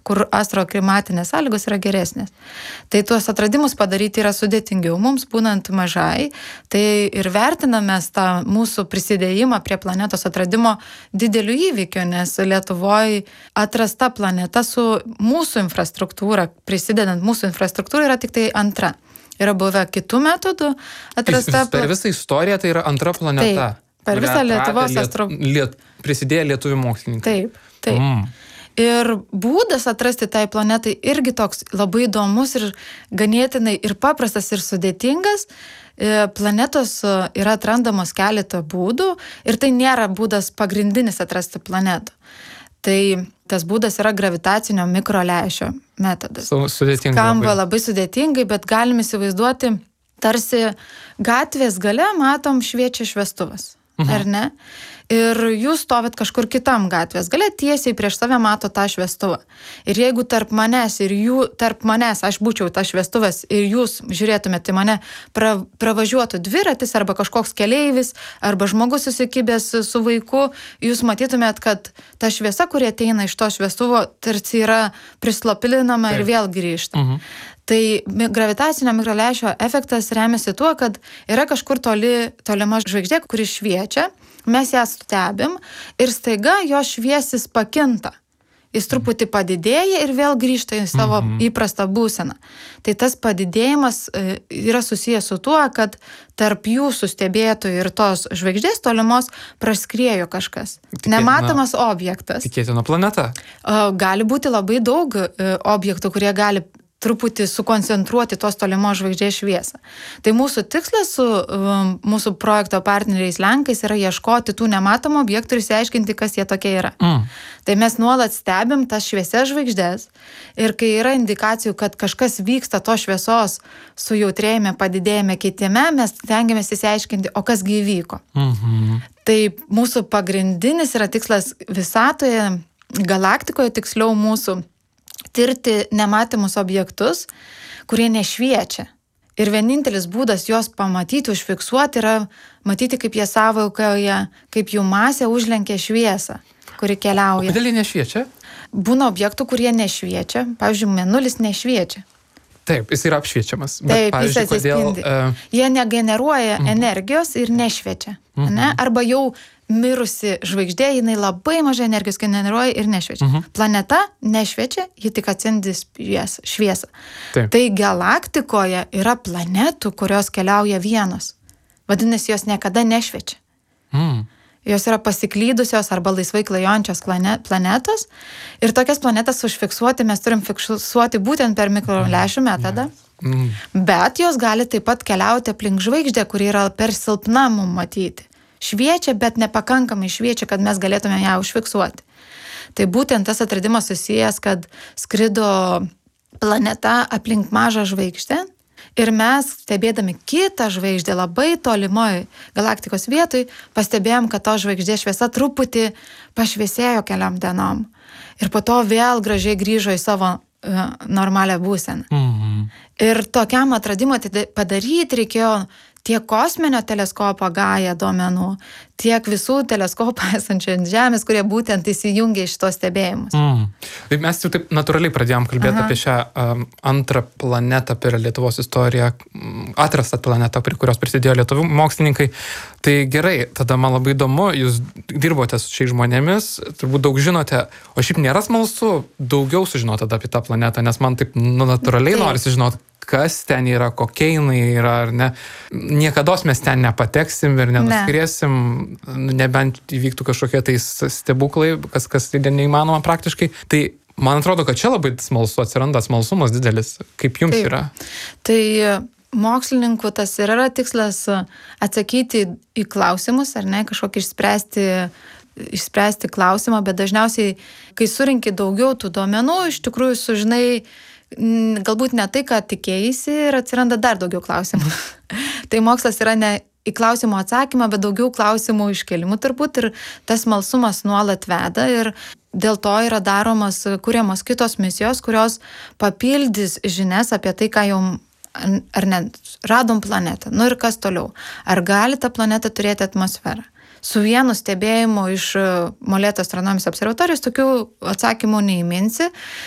kur astroklimatinės sąlygos yra geresnės. Tai tuos atradimus padaryti yra sudėtingiau mums, būnant mažai. Tai ir vertiname tą mūsų prisidėjimą prie planetos atradimo dideliu įvykiu, nes Lietuvoje atrasta planeta su mūsų infrastruktūra, prisidedant mūsų infrastruktūrai, yra tik tai antra. Yra buvę kitų metodų atrasta. Per visą istoriją tai yra antra planeta. Taip, per visą Lietuvos prisidėjo lietuvių mokslininkai. Taip. Ir būdas atrasti tai planetai irgi toks labai įdomus ir ganėtinai ir paprastas ir sudėtingas. Planetos yra atrandamos keletą būdų ir tai nėra būdas pagrindinis atrasti planetų. Tai tas būdas yra gravitacinio mikrolęšio metodas. Sudėtingai. Skamba labai sudėtingai, bet galim įsivaizduoti, tarsi gatvės gale matom šviečia šviestuvas, ar ne? Ir jūs stovit kažkur kitam gatvės gale, tiesiai prieš save mato tą šviestuvą. Ir jeigu tarp manęs, aš būčiau tas šviestuvas ir jūs žiūrėtumėte mane, pravažiuotų dviratis arba kažkoks keleivis, arba žmogus susikibęs su vaiku, jūs matytumėt, kad ta šviesa, kuri ateina iš to šviestuvo, tarsi yra prislopilinama ir vėl grįžta. Tai gravitacinio mikrolęšio efektas remiasi tuo, kad yra kažkur tolima žvaigždė, kuri šviečia, mes ją stebim ir staiga jo šviesis pakinta. Jis truputį padidėja ir vėl grįžta į savo įprastą būseną. Tai tas padidėjimas yra susijęs su tuo, kad tarp jūsų stebėtojų ir tos žvaigždės tolimos praskriejo kažkas. Nematomas objektas. Tikėtina planeta. Gali būti labai daug objektų, kurie gali truputį sukoncentruoti tos tolimos žvaigždės šviesą. Tai mūsų tikslas su mūsų projekto partneriais Lenkais yra ieškoti tų nematomų objektų ir išsiaiškinti, kas jie tokie yra. Tai mes nuolat stebim tas šviesias žvaigždės ir kai yra indikacijų, kad kažkas vyksta to šviesos sujautrėjime, padidėjime, keitime, mes stengiamės išsiaiškinti, o kas gi įvyko. Tai mūsų pagrindinis yra tikslas visatoje, galaktikoje, tiksliau mūsų tirti nematomus objektus, kurie nešviečia. Ir vienintelis būdas juos pamatyti, užfiksuoti yra matyti, kaip jie sąveikauja, kaip jų masė užlenkia šviesą, kuri keliauja. Kodėl jie nešviečia? Būna objektų, kurie nešviečia. Pavyzdžiui, mėnulis nešviečia. Taip, jis yra apšviečiamas. Taip, jis atsispindi. Jie negeneruoja energijos ir nešviečia. Ne? Arba jau mirusi žvaigždė, jinai labai mažai energijos generuoja ir nešviečia. Planeta nešviečia, ji tik atsindys šviesą. Taip. Tai galaktikoje yra planetų, kurios keliauja vienos. Vadinasi, jos niekada nešviečia. Jos yra pasiklydusios arba laisvai klajojančios planetos. Ir tokias planetas užfiksuoti mes turim fiksuoti būtent per mikrolęšių metodą. Bet jos gali taip pat keliauti aplink žvaigždę, kuri yra per silpna mum matyti. Šviečia, bet nepakankamai šviečia, kad mes galėtume ją užfiksuoti. Tai būtent tas atradimas susijęs, kad skrido planeta aplink mažą žvaigždę ir mes, stebėdami kitą žvaigždę labai tolimoj galaktikos vietoj, pastebėjom, kad to žvaigždės šviesa truputį pašviesėjo keliam dienom. Ir po to vėl gražiai grįžo į savo normalią būseną. Ir tokiam atradimui padaryti reikėjo tiek kosminio teleskopo Gaia duomenų, tiek visų teleskopų esančių ant Žemės, kurie būtent įsijungia iš tos stebėjimus. Mes jau taip natūraliai pradėjom kalbėti apie šią antrą planetą per Lietuvos istoriją, atrastą planetą, prie kurios prisidėjo lietuvių mokslininkai. Tai gerai, tada man labai įdomu, jūs dirbote su šiais žmonėmis, turbūt daug žinote, o šiaip nėra smalsu daugiau sužinoti tada apie tą planetą, nes man taip natūraliai norisi žinoti, kas ten yra, kokia jinai yra, ar ne. Niekados mes ten nepateksim ir nenuskriesim, nebent įvyktų kažkokie tai stebuklai, kas neįmanoma praktiškai. Tai man atrodo, kad čia labai smalsu atsiranda, smalsumas didelis. Kaip jums yra? Tai mokslininkų tas ir yra tikslas atsakyti į klausimus, ar ne, kažkokį išspręsti klausimą, bet dažniausiai, kai surinki daugiau tų duomenų, iš tikrųjų sužinai galbūt ne tai, ką tikėjaisi ir atsiranda dar daugiau klausimų. Tai mokslas yra ne į klausimų atsakymą, bet daugiau klausimų iškelimų turbūt ir tas smalsumas nuolat veda ir dėl to yra kuriamos kitos misijos, kurios papildys žinias apie tai, ką jau ar ne, radom planetą. Nu ir kas toliau? Ar gali ta planeta turėti atmosferą? Su vienu stebėjimu iš Molėtų astronomijos observatorijos tokių atsakymų neįminsi,